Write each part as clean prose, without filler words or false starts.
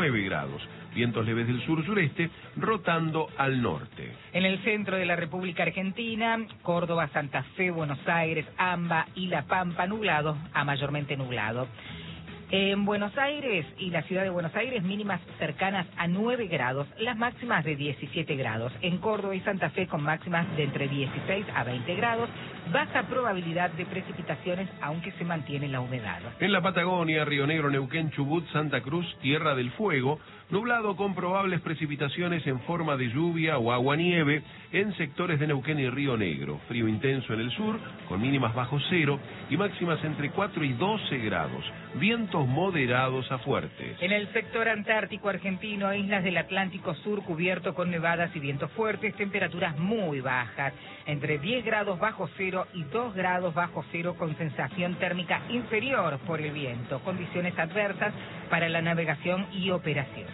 9 grados. Vientos leves del sur-sureste, rotando al norte. En el centro de la República Argentina, Córdoba, Santa Fe, Buenos Aires, AMBA y La Pampa, nublado a mayormente nublado. En Buenos Aires y la ciudad de Buenos Aires, mínimas cercanas a 9 grados, las máximas de 17 grados. En Córdoba y Santa Fe con máximas de entre 16 a 20 grados, baja probabilidad de precipitaciones, aunque se mantiene la humedad. En la Patagonia, Río Negro, Neuquén, Chubut, Santa Cruz, Tierra del Fuego, nublado con probables precipitaciones en forma de lluvia o aguanieve en sectores de Neuquén y Río Negro. Frío intenso en el sur, con mínimas bajo cero y máximas entre 4 y 12 grados. Vientos moderados a fuertes. En el sector antártico argentino, islas del Atlántico Sur cubierto con nevadas y vientos fuertes, temperaturas muy bajas, entre 10 grados bajo cero y 2 grados bajo cero con sensación térmica inferior por el viento. Condiciones adversas para la navegación y operaciones.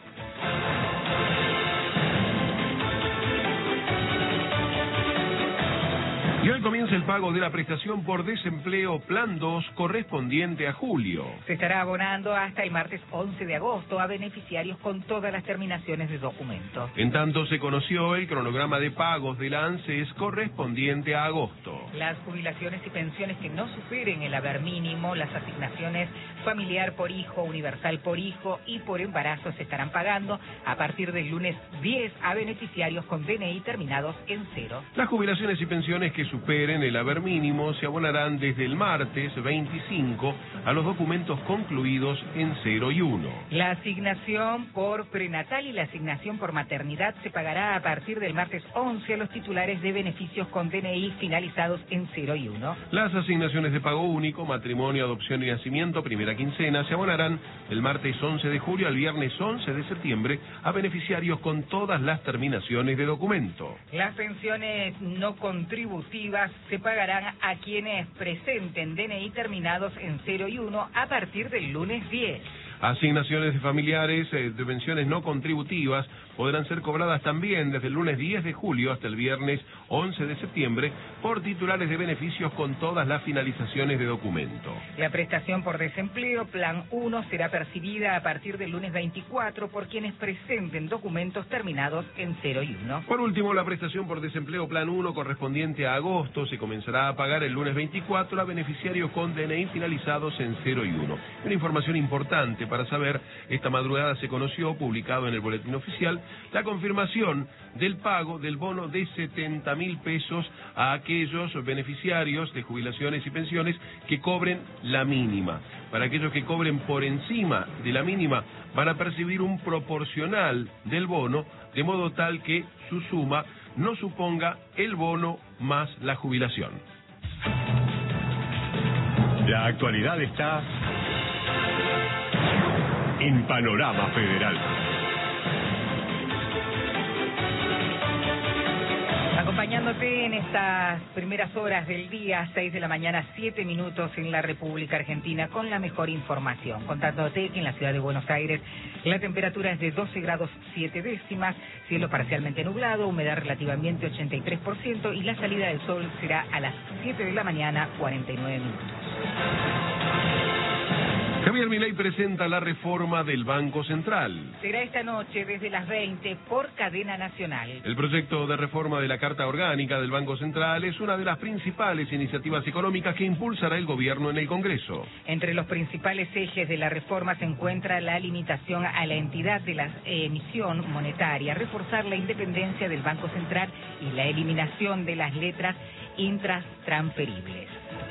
Y hoy comienza el pago de la prestación por desempleo Plan 2 correspondiente a julio. Se estará abonando hasta el martes 11 de agosto a beneficiarios con todas las terminaciones de documentos. En tanto, se conoció el cronograma de pagos de la ANSES correspondiente a agosto. Las jubilaciones y pensiones que no superen el haber mínimo, las asignaciones familiar por hijo, universal por hijo y por embarazo se estarán pagando a partir del lunes 10 a beneficiarios con DNI terminados en 0. Las jubilaciones y pensiones que superen el haber mínimo se abonarán desde el martes 25 a los documentos concluidos en 0 y 1. La asignación por prenatal y la asignación por maternidad se pagará a partir del martes 11 a los titulares de beneficios con DNI finalizados en 0 y 1. Las asignaciones de pago único, matrimonio, adopción y nacimiento, primera quincena, se abonarán el martes 11 de julio al viernes 11 de septiembre a beneficiarios con todas las terminaciones de documento. Las pensiones no contributivas se pagarán a quienes presenten DNI terminados en 0 y 1 a partir del lunes 10. Asignaciones de familiares de pensiones no contributivas podrán ser cobradas también desde el lunes 10 de julio hasta el viernes 11 de septiembre por titulares de beneficios con todas las finalizaciones de documento. La prestación por desempleo Plan 1 será percibida a partir del lunes 24 por quienes presenten documentos terminados en 0 y 1. Por último, la prestación por desempleo Plan 1 correspondiente a agosto se comenzará a pagar el lunes 24 a beneficiarios con DNI finalizados en 0 y 1. Una información importante para saber, esta madrugada se conoció, publicado en el boletín oficial, la confirmación del pago del bono de 70.000 pesos a aquellos beneficiarios de jubilaciones y pensiones que cobren la mínima. Para aquellos que cobren por encima de la mínima, van a percibir un proporcional del bono, de modo tal que su suma no suponga el bono más la jubilación. La actualidad está en Panorama Federal. Acompañándote en estas primeras horas del día, 6 de la mañana, 7 minutos en la República Argentina, con la mejor información. Contándote que en la ciudad de Buenos Aires la temperatura es de 12 grados 7 décimas, cielo parcialmente nublado, humedad relativamente 83% y la salida del sol será a las 7 de la mañana, 49 minutos. Javier Milei presenta la reforma del Banco Central. Será esta noche desde las 20 por cadena nacional. El proyecto de reforma de la Carta Orgánica del Banco Central es una de las principales iniciativas económicas que impulsará el gobierno en el Congreso. Entre los principales ejes de la reforma se encuentra la limitación a la entidad de la emisión monetaria, reforzar la independencia del Banco Central y la eliminación de las letras intransferibles.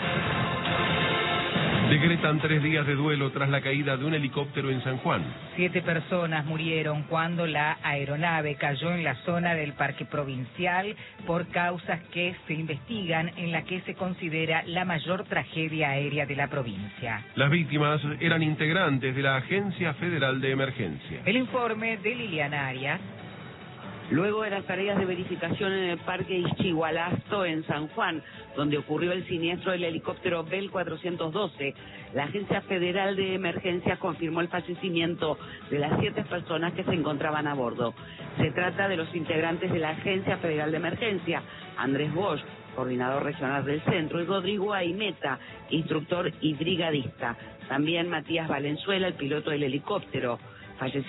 Decretan 3 días de duelo tras la caída de un helicóptero en San Juan. 7 personas murieron cuando la aeronave cayó en la zona del Parque Provincial por causas que se investigan, en la que se considera la mayor tragedia aérea de la provincia. Las víctimas eran integrantes de la Agencia Federal de Emergencia. El informe de Liliana Arias. Luego de las tareas de verificación en el Parque Ischigualasto en San Juan, donde ocurrió el siniestro del helicóptero Bell 412, la Agencia Federal de Emergencias confirmó el fallecimiento de las 7 personas que se encontraban a bordo. Se trata de los integrantes de la Agencia Federal de Emergencia, Andrés Bosch, coordinador regional del centro, y Rodrigo Aimeta, instructor y brigadista. También Matías Valenzuela, el piloto del helicóptero, falleció